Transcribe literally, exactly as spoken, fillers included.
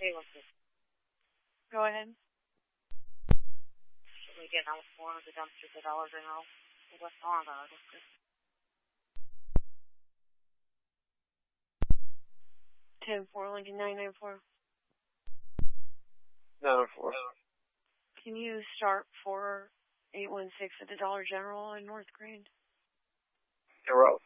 Go ahead. We get out four of the dumpsters at Dollar General. What's wrong about it? ten four Lincoln nine nine four. nine four. Can you start for eight one six at the Dollar General in North Green? You're right.